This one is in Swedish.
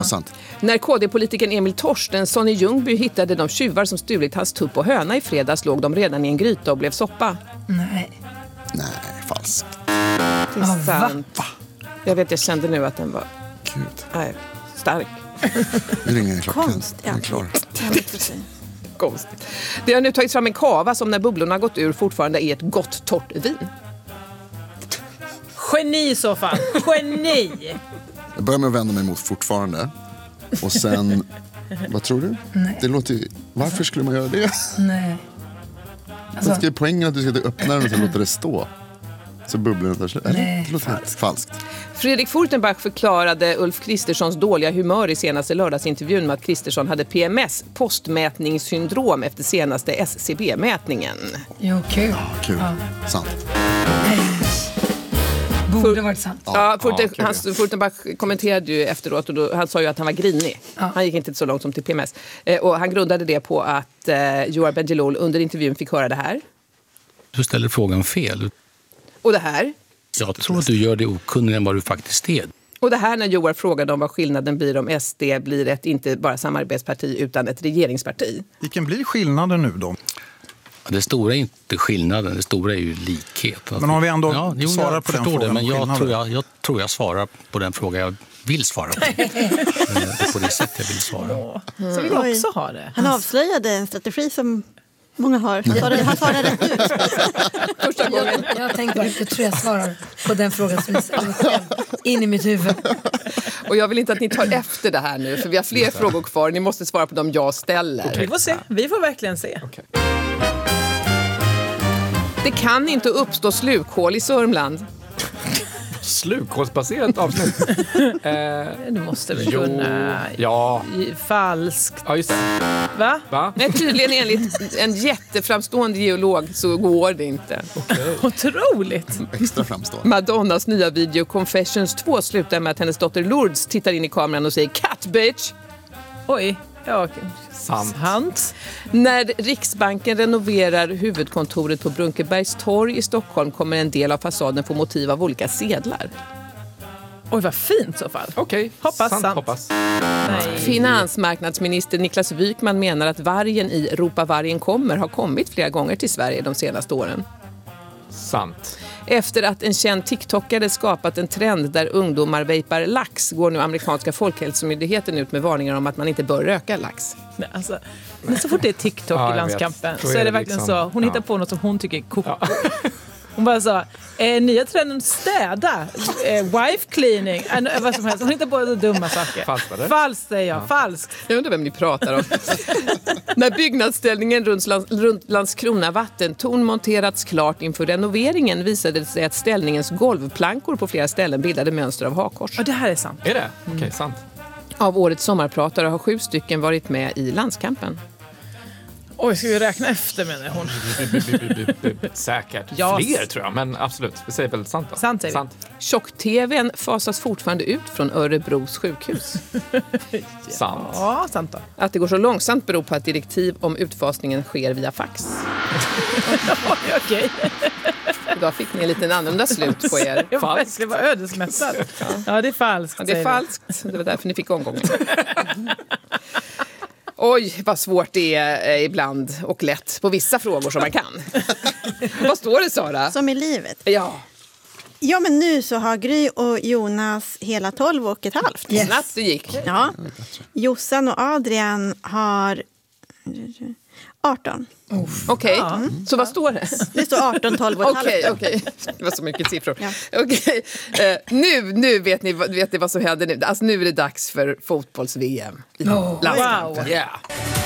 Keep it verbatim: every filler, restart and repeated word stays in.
Sant. När K D-politikern Emil Torstensson i Ljungby hittade de tjuvar som stulit hans tupp och höna i fredags låg de redan i en gryta och blev soppa. Nej. Nej, falskt. Det är Ah, sant. Va? Jag vet, jag kände nu att den var Gud. nej, stark. Vi ringer en klockan. Konst, ja. Den är klar. Konstigt. Det har nu tagits fram en kava som när bubblorna gått ur fortfarande är ett gott torrt vin. Geni i så fall. Geni. Jag börjar med att vända mig mot fortfarande. Och sen, vad tror du? Nej. Det låter ju, varför skulle man göra det? Nej. Alltså, ska poängen att du ska öppna den och sen låta det stå? Så bubblorna tar slut. Nej, Det låter falskt. falskt. Fredrik Furtenbach förklarade Ulf Kristerssons dåliga humör i senaste lördagsintervjun med att Kristersson hade P M S, postmätningssyndrom, efter senaste S C B-mätningen. Jo, kul. Kul. Ja. Sant. Borde varit sant. Ja, Furten, ja, kul. hans, Furtenbach kommenterade ju efteråt och då, han sa ju att han var grinig. Ja. Han gick inte så långt som till P M S. Eh, och han grundade det på att eh, Joar Bendjelloul under intervjun fick höra det här. Du ställer frågan fel. Och det här. Jag tror att du gör det okunnigare än vad du faktiskt är. Och det här när Joar frågade om vad skillnaden blir om S D blir ett inte bara samarbetsparti utan ett regeringsparti. Vilken blir skillnaden nu då? Det stora är inte skillnaden, det stora är ju likhet. Men om vi ändå ja, jo, svarar jag på den förstår frågan det, men om jag skillnaden. tror jag, jag tror jag svarar på den fråga jag vill svara på. Eh, på det sätt jag vill svara. Så vill jag också ha det. Han avslöjade en strategi som många har. Han svarade, han svarade rätt ut. Första gången. Jag, jag tänkte, jag tror jag svarar på den frågan som är själv in i mitt huvud. Och jag vill inte att ni tar efter det här nu, för vi har fler frågor kvar. Ni måste svara på dem jag ställer. Vi får se, vi får verkligen se. Okay. Det kan inte uppstå slukhål i Sörmland. Slukhålsbaserat avsnitt. eh, Du måste väl jo, kunna... ja. Falskt. Ja, just det. Va? Va? Nej, tydligen enligt en jätteframstående geolog så går det inte. Otroligt. Extra framstående. Madonnas nya video Confessions två slutar med att hennes dotter Lourdes tittar in i kameran och säger "Cut, bitch!" Oj. Ja, okej. Sant. Sant. När Riksbanken renoverar huvudkontoret på Brunkebergs torg i Stockholm kommer en del av fasaden få motiv av olika sedlar. Oj, vad fint så fall. Okej, okay. Hoppas sant, sant. hoppas. Nej. Finansmarknadsminister Niklas Wykman menar att vargen i Europa vargen kommer har kommit flera gånger till Sverige de senaste åren. Sant. Efter att en känd TikTokare skapat en trend där ungdomar vejpar lax går nu amerikanska folkhälsomyndigheten ut med varningar om att man inte bör röka lax. Nej, alltså, men så fort det är TikTok Ja, i jag landskampen vet. så Då är är det det verkligen liksom- så. Hon ja. hittar på något som hon tycker är koko. Ja. Hon bara sa, eh, nya trenden städa, eh, wife cleaning, eh, vad som helst. Hon hittar på så dumma saker. Falskt, eller? Falskt säger jag, falskt. Jag undrar vem ni pratar om. När byggnadsställningen runt, Lands- runt Landskrona vattentorn monterats klart inför renoveringen visade det sig att ställningens golvplankor på flera ställen bildade mönster av hakkors. Och det här är sant. Är det? Okej, okay, sant. Av årets sommarpratare har sju stycken varit med i landskampen. Oj, ska vi räkna efter menar hon? Säkert. Ja. Fler tror jag, men absolut. Vi säger väl sant då. Sant säger vi. Sant. Tjock-tvn fasas fortfarande ut från Örebros sjukhus. Sant. Ja, sant då. Att det går så långsamt beror på att direktiv om utfasningen sker via fax. Oj, okej. Idag fick ni en liten annorlunda slut på er. Jag falskt. Det var ödesmättat. Ja, det är falskt. Ja, det är säger falskt. Det var därför ni fick omgången. Oj, vad svårt det är eh, ibland och lätt på vissa frågor som man kan. Vad står det, Sara? Som i livet. Ja, Ja, men nu så har Gry och Jonas hela tolv och ett halvt. Yes. snabbt det gick. Ja. Jossan och Adrian har arton. Okej, Ja. så vad står det? Det står arton, tolv och ett Okej, halvt. okej. Det var så mycket siffror. Ja. Okej, eh, nu, nu vet ni, vet ni vad som händer nu. Alltså nu är det dags för fotbolls-V M. i Oh, landskampen. wow. Yeah.